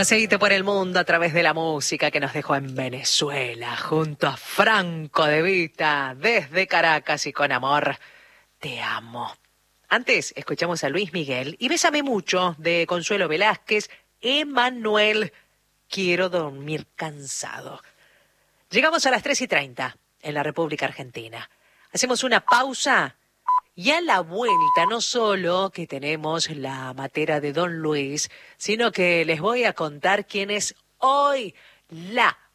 Paseíte por el mundo a través de la música que nos dejó en Venezuela, junto a Franco De Vita, desde Caracas y con amor, te amo. Antes escuchamos a Luis Miguel y Bésame Mucho de Consuelo Velázquez, Emanuel, quiero dormir cansado. Llegamos a las 3:30 en la República Argentina. Hacemos una pausa y a la vuelta no solo que tenemos la matera de Don Luis, sino que les voy a contar quién es hoy la